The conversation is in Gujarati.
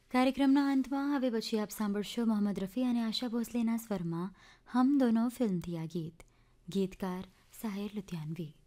કાર્યક્રમના અંતમાં હવે પછી આપ સાંભળશો મોહમ્મદ રફી અને આશા ભોસલેના સ્વરમાં હમ દોનો ફિલ્મથી આ ગીત. ગીતકાર સાહિર લુધિયાનવી.